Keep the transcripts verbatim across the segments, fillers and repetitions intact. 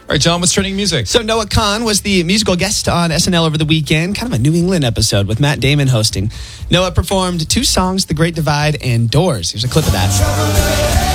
All right, John, what's trending music? So Noah Kahan was the musical guest on S N L over the weekend, kind of a New England episode with Matt Damon hosting. Noah performed two songs, The Great Divide and Doors. Here's a clip of that.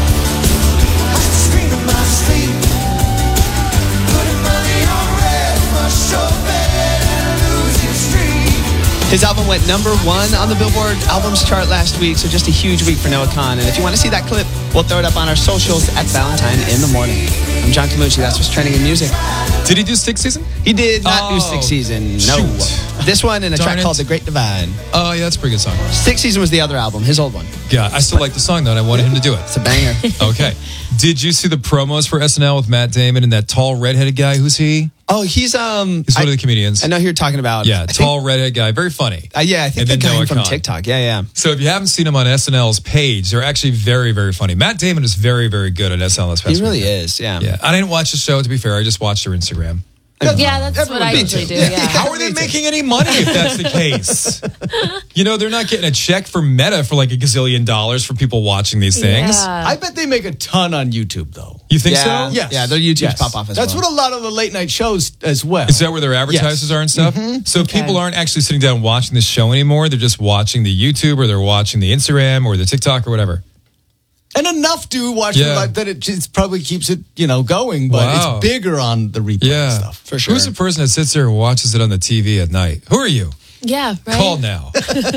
His album went number one on the Billboard Albums chart last week, so just a huge week for Noah Kahan. And if you want to see that clip, we'll throw it up on our socials at Valentine in the Morning. I'm John Camucci. That's what's trending in music. Did he do Sixth Season? He did not oh, do Sixth Season. No. Shoot. This one and a Darn track it. called The Great Divide. Oh, yeah, that's a pretty good song. Sixth Season was the other album, his old one. Yeah, I still like the song, though, and I wanted him to do it. It's a banger. Okay. Did you see the promos for S N L with Matt Damon and that tall redheaded guy? Who's he? Oh, he's um. He's one I, of the comedians. I know who you're talking about. Yeah, I tall think, redhead guy. Very funny. Uh, yeah, I think And the then guy Noah from Kahan. TikTok. Yeah, yeah. So if you haven't seen him on S N L's page, they're actually very, very funny. Matt Damon is very, very good at S N L this past He really weekend. is. Yeah. Yeah, I didn't watch the show, to be fair. I just watched their Instagram. Yeah, that's Everyone what I me usually too. do. Yeah. Yeah. How are they making any money if that's the case? You know, they're not getting a check from Meta for like a gazillion dollars for people watching these things. Yeah. I bet they make a ton on YouTube, though. You think Yeah. so? Yes. Yeah, their YouTubes Yes. pop off as That's well. what a lot of the late night shows as well. Is that where their advertisers Yes. are and stuff? So people aren't actually sitting down watching the show anymore. They're just watching the YouTube or they're watching the Instagram or the TikTok or whatever. And enough do watch Yeah. it like that it just probably keeps it, you know, going, but Wow. it's bigger on the replay Yeah. stuff. For sure. Who's the person that sits there and watches it on the T V at night? Who are you? Yeah, right. Call now.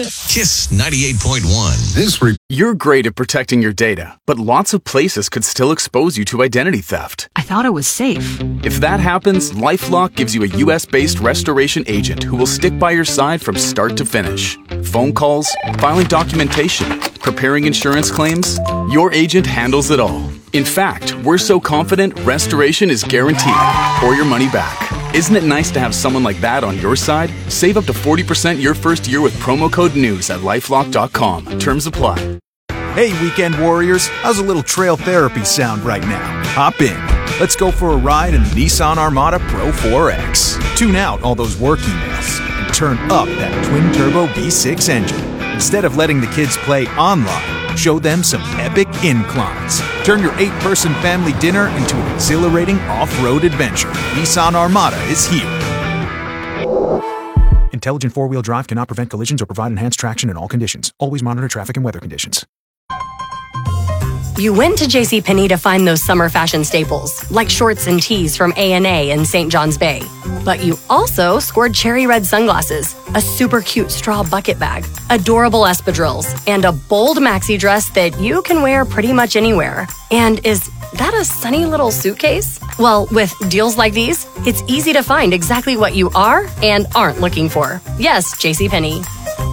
Kiss ninety-eight point one. This re- You're great at protecting your data, but lots of places could still expose you to identity theft. I thought it was safe. If that happens, LifeLock gives you a U S-based restoration agent who will stick by your side from start to finish. Phone calls, filing documentation, preparing insurance claims, your agent handles it all. In fact, we're so confident restoration is guaranteed or your money back. Isn't it nice to have someone like that on your side? Save up to forty percent your first year with promo code NEWS at lifelock dot com. Terms apply. Hey, weekend warriors, how's a little trail therapy sound right now? Hop in. Let's go for a ride in the Nissan Armada Pro four X. Tune out all those work emails and turn up that twin-turbo V six engine. Instead of letting the kids play online, show them some epic inclines. Turn your eight-person family dinner into an exhilarating off-road adventure. Nissan Armada is here. Intelligent four-wheel drive cannot prevent collisions or provide enhanced traction in all conditions. Always monitor traffic and weather conditions. You went to JCPenney to find those summer fashion staples, like shorts and tees from A and A in Saint John's Bay. But you also scored cherry red sunglasses, a super cute straw bucket bag, adorable espadrilles, and a bold maxi dress that you can wear pretty much anywhere. And is that a sunny little suitcase? Well, with deals like these, it's easy to find exactly what you are and aren't looking for. Yes, JCPenney.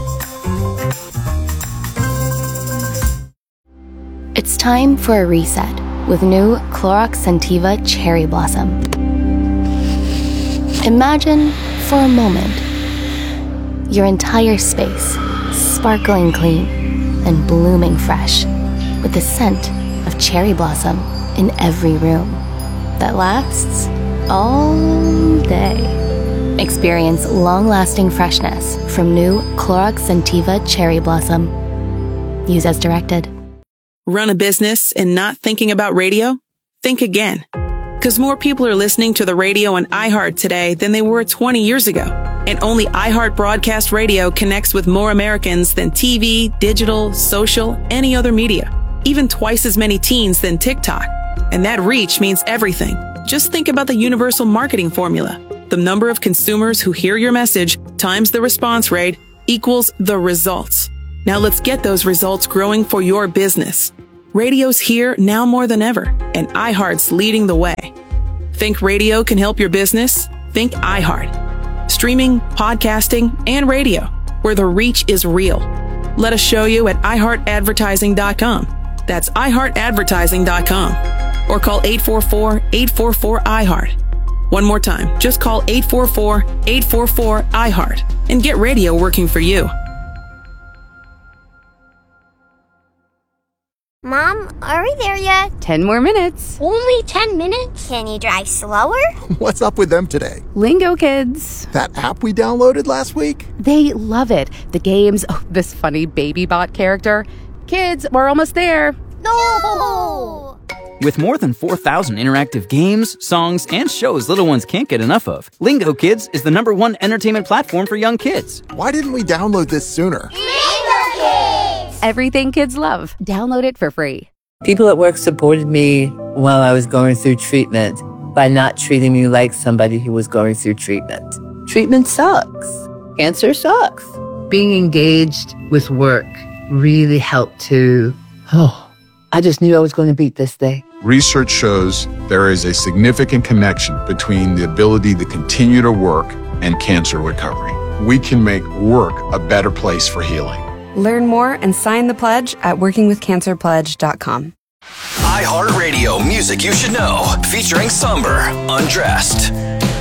It's time for a reset with new Clorox Scentiva Cherry Blossom. Imagine, for a moment, your entire space sparkling clean and blooming fresh with the scent of cherry blossom in every room that lasts all day. Experience long-lasting freshness from new Clorox Scentiva Cherry Blossom. Use as directed. Run a business and not thinking about radio? Think again. Because more people are listening to the radio on iHeart today than they were twenty years ago. And only iHeart Broadcast Radio connects with more Americans than T V, digital, social, any other media. Even twice as many teens than TikTok. And that reach means everything. Just think about the universal marketing formula. The number of consumers who hear your message times the response rate equals the results. Now let's get those results growing for your business. Radio's here now more than ever, and iHeart's leading the way. Think radio can help your business? Think iHeart. Streaming, podcasting, and radio, where the reach is real. Let us show you at i heart advertising dot com. That's i heart advertising dot com. Or call eight four four, eight four four, I heart. One more time, just call eight four four, eight four four, I heart and get radio working for you. Mom, are we there yet? Ten more minutes. Only ten minutes? Can you drive slower? What's up with them today? Lingo Kids. That app we downloaded last week? They love it. The games, oh, this funny baby bot character. Kids, we're almost there. No! With more than four thousand interactive games, songs, and shows little ones can't get enough of, Lingo Kids is the number one entertainment platform for young kids. Why didn't we download this sooner? Everything kids love. Download it for free. People at work supported me while I was going through treatment by not treating me like somebody who was going through treatment. Treatment sucks. Cancer sucks. Being engaged with work really helped to, oh, I just knew I was going to beat this thing. Research shows there is a significant connection between the ability to continue to work and cancer recovery. We can make work a better place for healing. Learn more and sign the pledge at working with cancer pledge dot com. iHeartRadio Music You Should Know, featuring Somber, Undressed.